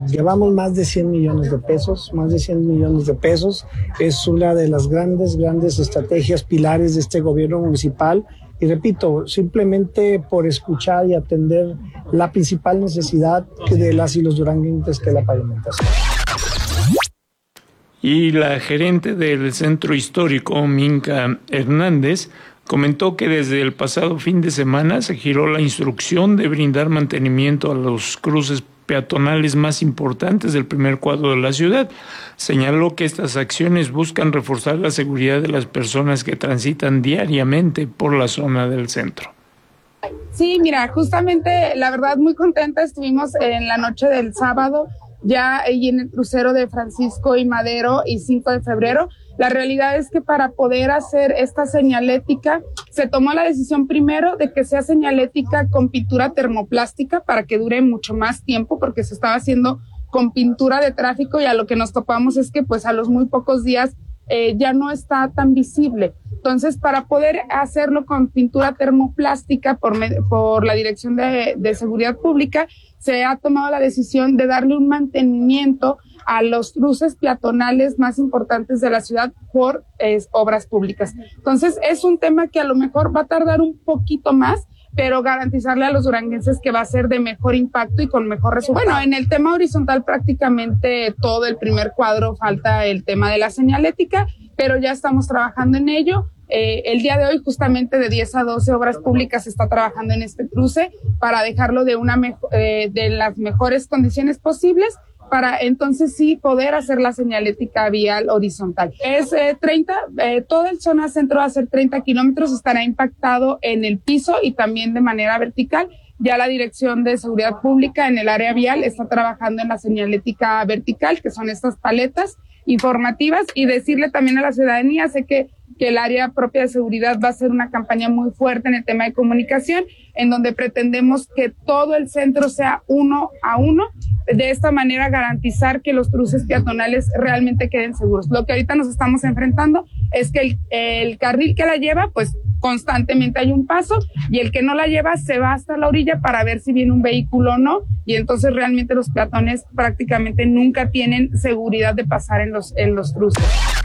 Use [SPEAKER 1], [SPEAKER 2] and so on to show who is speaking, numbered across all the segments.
[SPEAKER 1] Llevamos más de 100 millones de pesos, Es una de las grandes estrategias, pilares de este gobierno municipal. Y repito, simplemente por escuchar y atender la principal necesidad de las y los duranguenses, que es la pavimentación.
[SPEAKER 2] Y la gerente del Centro Histórico, Minka Hernández, comentó que desde el pasado fin de semana se giró la instrucción de brindar mantenimiento a los cruces peatonales más importantes del primer cuadro de la ciudad. Señaló que estas acciones buscan reforzar la seguridad de las personas que transitan diariamente por la zona del centro.
[SPEAKER 3] Sí, mira, justamente, la verdad, muy contenta. Estuvimos en la noche del sábado, ya ahí en el crucero de Francisco y Madero y 5 de febrero. La realidad es que para poder hacer esta señalética, se tomó la decisión primero de que sea señalética con pintura termoplástica para que dure mucho más tiempo, porque se estaba haciendo con pintura de tráfico y a lo que nos topamos es que pues a los muy pocos días ya no está tan visible. Entonces, para poder hacerlo con pintura termoplástica por la Dirección de Seguridad Pública, se ha tomado la decisión de darle un mantenimiento a los cruces peatonales más importantes de la ciudad por obras públicas. Entonces, es un tema que a lo mejor va a tardar un poquito más, pero garantizarle a los duranguenses que va a ser de mejor impacto y con mejor resultado. Bueno, en el tema horizontal prácticamente todo el primer cuadro falta el tema de la señalética, pero ya estamos trabajando en ello. El día de hoy, justamente de 10 a 12 obras públicas se está trabajando en este cruce para dejarlo de las mejores condiciones posibles, para entonces sí poder hacer la señalética vial horizontal. Es 30, toda el zona centro va a ser 30 kilómetros, estará impactado en el piso y también de manera vertical. Ya la Dirección de Seguridad Pública en el área vial está trabajando en la señalética vertical, que son estas paletas informativas, y decirle también a la ciudadanía, sé que el área propia de seguridad va a hacer una campaña muy fuerte en el tema de comunicación, en donde pretendemos que todo el centro sea 1 a 1, de esta manera garantizar que los cruces peatonales realmente queden seguros. Lo que ahorita nos estamos enfrentando es que el carril que la lleva, pues constantemente hay un paso, y el que no la lleva se va hasta la orilla para ver si viene un vehículo o no, y entonces realmente los peatones prácticamente nunca tienen seguridad de pasar en los cruces.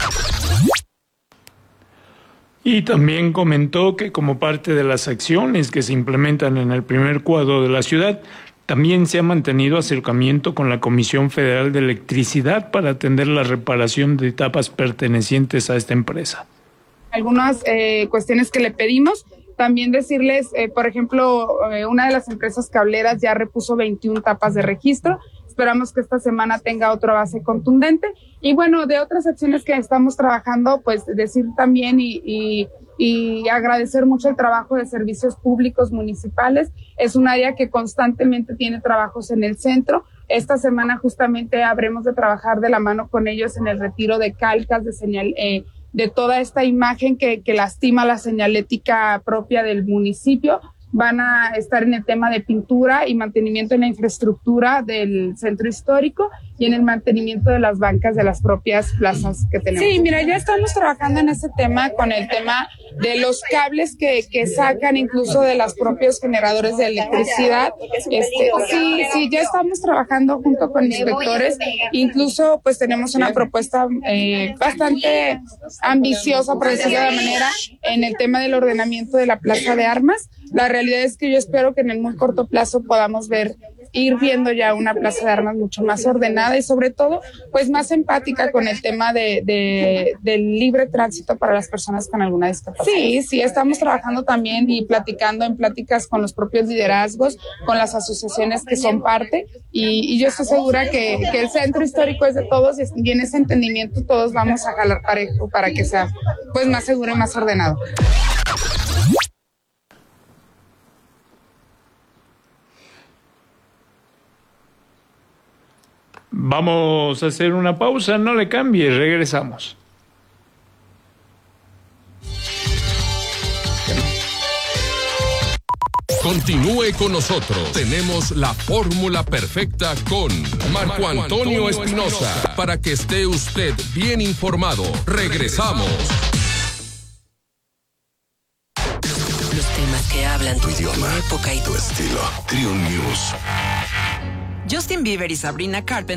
[SPEAKER 2] Y también comentó que como parte de las acciones que se implementan en el primer cuadro de la ciudad, también se ha mantenido acercamiento con la Comisión Federal de Electricidad para atender la reparación de etapas pertenecientes a esta empresa.
[SPEAKER 3] Algunas cuestiones que le pedimos, también decirles, por ejemplo, una de las empresas cableras ya repuso 21 tapas de registro. Esperamos que esta semana tenga otra base contundente. Y bueno, de otras acciones que estamos trabajando, pues decir también y agradecer mucho el trabajo de servicios públicos municipales. Es un área que constantemente tiene trabajos en el centro. Esta semana justamente habremos de trabajar de la mano con ellos en el retiro de calcas de señal, de toda esta imagen que lastima la señalética propia del municipio. Van a estar en el tema de pintura y mantenimiento en la infraestructura del centro histórico y en el mantenimiento de las bancas de las propias plazas que tenemos. Sí, mira, ya estamos trabajando en ese tema, con el tema de los cables que sacan incluso de los propios generadores de electricidad. Sí, ya estamos trabajando junto con inspectores. Incluso pues tenemos una propuesta bastante ambiciosa, por decirlo de la manera, en el tema del ordenamiento de la Plaza de Armas. La realidad es que yo espero que en el muy corto plazo podamos ir viendo ya una Plaza de Armas mucho más ordenada y sobre todo pues más empática con el tema del libre tránsito para las personas con alguna discapacidad. Sí, estamos trabajando también y platicando en pláticas con los propios liderazgos, con las asociaciones que son parte, y yo estoy segura que el centro histórico es de todos, y en ese entendimiento todos vamos a jalar parejo para que sea pues más seguro y más ordenado.
[SPEAKER 2] Vamos a hacer una pausa, no le cambie, regresamos.
[SPEAKER 4] Continúe con nosotros. Tenemos la fórmula perfecta con Marco Antonio Espinosa para que esté usted bien informado. Regresamos.
[SPEAKER 5] Los temas que hablan
[SPEAKER 6] tu idioma,
[SPEAKER 5] tu época y
[SPEAKER 6] tu estilo. Triun News.
[SPEAKER 5] Justin Bieber y Sabrina Carpenter